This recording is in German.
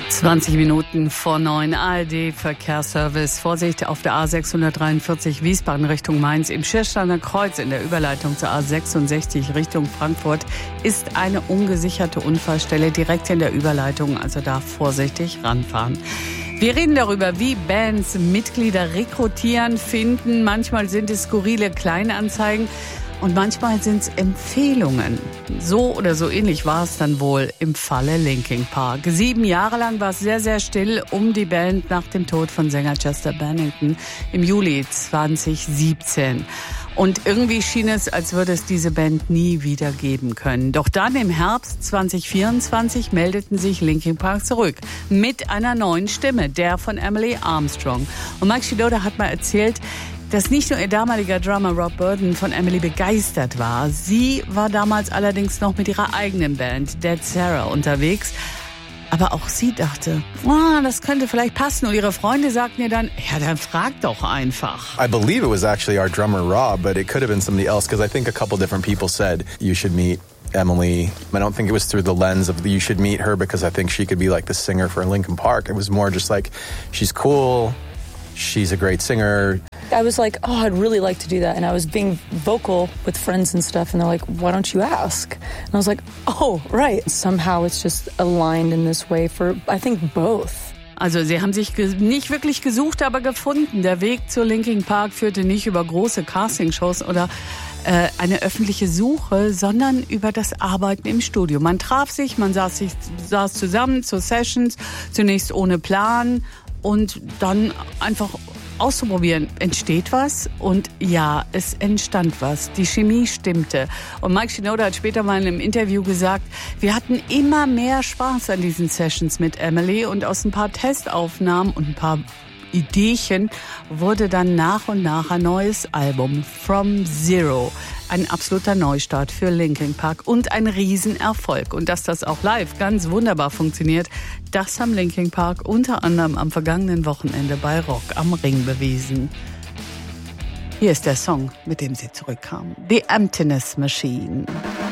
20 Minuten vor 9, ARD-Verkehrsservice. Vorsicht auf der A643 Wiesbaden Richtung Mainz. Im Schirrsteiner Kreuz in der Überleitung zur A66 Richtung Frankfurt ist eine ungesicherte Unfallstelle direkt in der Überleitung. Also da vorsichtig ranfahren. Wir reden darüber, wie Bands Mitglieder rekrutieren, finden. Manchmal sind es skurrile Kleinanzeigen. Und manchmal sind es Empfehlungen. So oder so ähnlich war es dann wohl im Falle Linkin Park. 7 Jahre lang war es sehr, sehr still um die Band nach dem Tod von Sänger Chester Bennington im Juli 2017. Und irgendwie schien es, als würde es diese Band nie wieder geben können. Doch dann im Herbst 2024 meldeten sich Linkin Park zurück mit einer neuen Stimme, der von Emily Armstrong. Und Mike Shinoda hat mal erzählt, dass nicht nur ihr damaliger Drummer Rob Burden von Emily begeistert war. Sie war damals allerdings noch mit ihrer eigenen Band Dead Sarah unterwegs. Aber auch sie dachte, das könnte vielleicht passen. Und ihre Freunde sagten ihr dann, ja, dann frag doch einfach. I believe it was actually our drummer Rob, but it could have been somebody else, because I think a couple different people said you should meet Emily. I don't think it was through the lens of you should meet her because I think she could be like the singer for Linkin Park. It was more just like, she's cool, she's a great singer. I was like, I'd really like to do that. And I was being vocal with friends and stuff. And they're like, why don't you ask? And I was like, oh, right. Somehow it's just aligned in this way for, I think, both. Also sie haben sich nicht wirklich gesucht, aber gefunden. Der Weg zu Linkin Park führte nicht über große Castingshows oder eine öffentliche Suche, sondern über das Arbeiten im Studio. Man traf sich, man saß zusammen zu Sessions, zunächst ohne Plan und dann einfach auszuprobieren. Entsteht was? Und ja, es entstand was. Die Chemie stimmte. Und Mike Shinoda hat später mal in einem Interview gesagt, wir hatten immer mehr Spaß an diesen Sessions mit Emily und aus ein paar Testaufnahmen und ein paar Ideechen wurde dann nach und nach ein neues Album, From Zero. Ein absoluter Neustart für Linkin Park und ein Riesenerfolg. Und dass das auch live ganz wunderbar funktioniert, das haben Linkin Park unter anderem am vergangenen Wochenende bei Rock am Ring bewiesen. Hier ist der Song, mit dem sie zurückkamen. The Emptiness Machine.